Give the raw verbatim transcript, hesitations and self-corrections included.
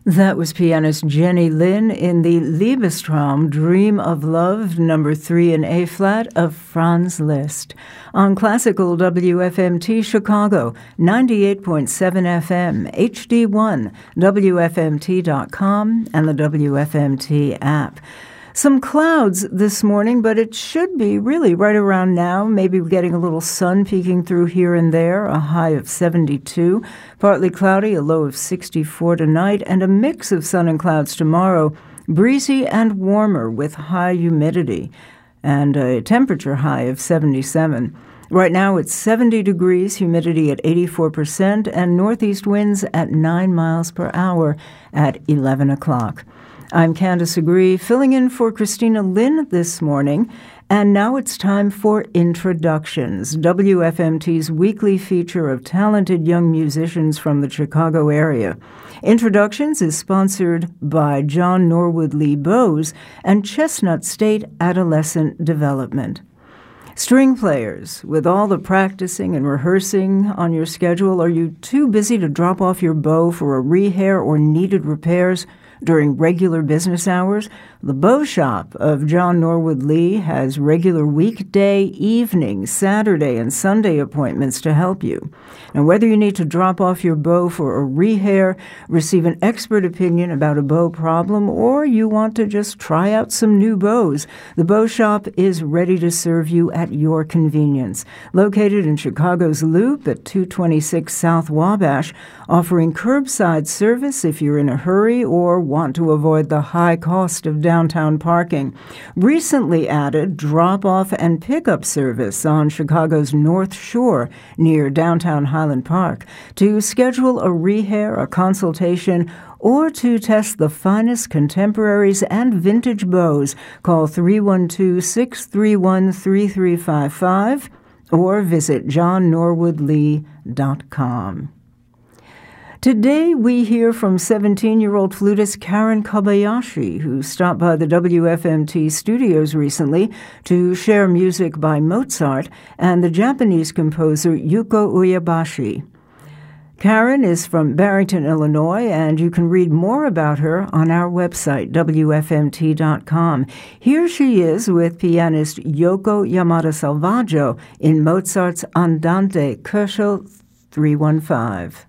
That was pianist Jenny Lin in the Liebestraum, Dream of Love, number three in A-flat of Franz Liszt. On Classical W F M T Chicago, ninety-eight point seven F M, H D one, W F M T dot com, and the W F M T app. Some clouds this morning, but it should be really right around now. Maybe we're getting a little sun peeking through here and there, a high of seventy-two. Partly cloudy, a low of sixty-four tonight, and a mix of sun and clouds tomorrow. Breezy and warmer with high humidity, and a temperature high of seventy-seven. Right now it's seventy degrees, humidity at eighty-four percent, and northeast winds at nine miles per hour at eleven o'clock. I'm Candace Agree, filling in for Christina Lynn this morning, and now it's time for Introductions, W F M T's weekly feature of talented young musicians from the Chicago area. Introductions is sponsored by John Norwood Lee Bose and Chestnut State Adolescent Development. String players, with all the practicing and rehearsing on your schedule, are you too busy to drop off your bow for a rehair or needed repairs during regular business hours? The Bow Shop of John Norwood Lee has regular weekday, evening, Saturday, and Sunday appointments to help you. Now, whether you need to drop off your bow for a rehair, receive an expert opinion about a bow problem, or you want to just try out some new bows, the Bow Shop is ready to serve you at your convenience. Located in Chicago's Loop at two twenty-six South Wabash, offering curbside service if you're in a hurry or want to avoid the high cost of downtown parking. Recently added drop-off and pickup service on Chicago's North Shore near downtown Highland Park. To schedule a rehair, a consultation, or to test the finest contemporaries and vintage bows, call three one two, six three one, three three five five or visit john norwood lee dot com. Today we hear from seventeen-year-old flutist Karen Kobayashi, who stopped by the W F M T studios recently to share music by Mozart and the Japanese composer Yuko Uebayashi. Karen is from Barrington, Illinois, and you can read more about her on our website, W F M T dot com. Here she is with pianist Yoko Yamada-Selvaggio in Mozart's Andante, Koshel three one five.